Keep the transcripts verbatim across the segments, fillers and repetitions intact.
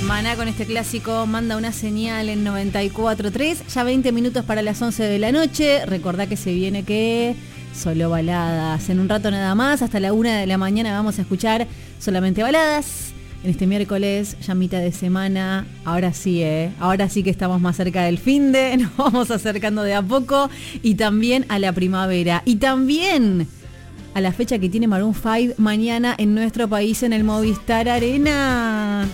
Maná con este clásico manda una señal en noventa y cuatro tres. Ya veinte minutos para las once de la noche. Recordá que se viene que solo baladas. En un rato nada más, hasta la una de la mañana vamos a escuchar solamente baladas. En este miércoles, ya mitad de semana. Ahora sí, ¿eh? Ahora sí que estamos más cerca del finde. Nos vamos acercando de a poco. Y también a la primavera. Y también a la fecha que tiene Maroon cinco mañana en nuestro país en el Movistar Arena.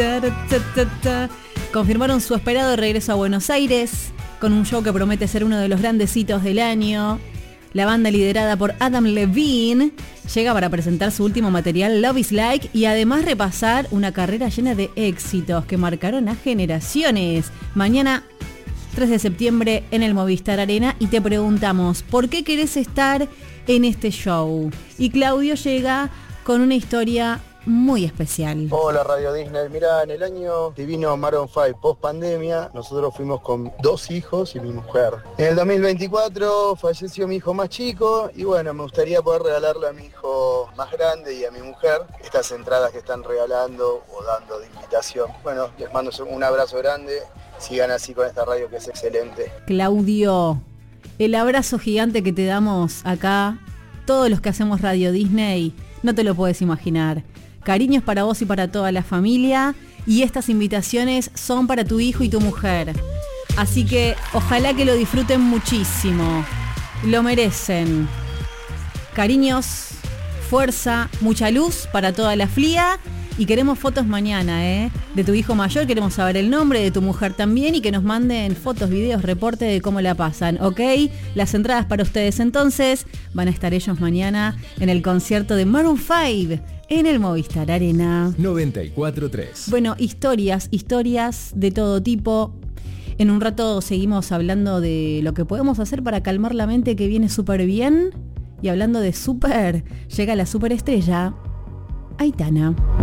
Confirmaron su esperado regreso a Buenos Aires con un show que promete ser uno de los grandes hitos del año. La banda liderada por Adam Levine llega para presentar su último material Love is Like y además repasar una carrera llena de éxitos que marcaron a generaciones. Mañana tres de septiembre en el Movistar Arena y te preguntamos, ¿por qué querés estar en este show? Y Claudio llega con una historia muy especial. Hola Radio Disney, mirá, en el año que vino Maroon cinco post pandemia, nosotros fuimos con dos hijos y mi mujer. En el dos mil veinticuatro falleció mi hijo más chico y bueno, me gustaría poder regalarle a mi hijo más grande y a mi mujer estas entradas que están regalando o dando de invitación. Bueno, les mando un abrazo grande, sigan así con esta radio que es excelente. Claudio, el abrazo gigante que te damos acá, todos los que hacemos Radio Disney, no te lo puedes imaginar. Cariños para vos y para toda la familia. Y estas invitaciones son para tu hijo y tu mujer. Así que ojalá que lo disfruten muchísimo. Lo merecen. Cariños, fuerza, mucha luz para toda la F L I A. Y queremos fotos mañana, ¿eh? De tu hijo mayor, queremos saber el nombre, de tu mujer también, y que nos manden fotos, videos, reporte de cómo la pasan, ¿ok? Las entradas para ustedes entonces van a estar ellos mañana en el concierto de Maroon cinco en el Movistar Arena. noventa y cuatro tres. Bueno, historias, historias de todo tipo. En un rato seguimos hablando de lo que podemos hacer para calmar la mente, que viene súper bien. Y hablando de súper, llega la superestrella Aitana.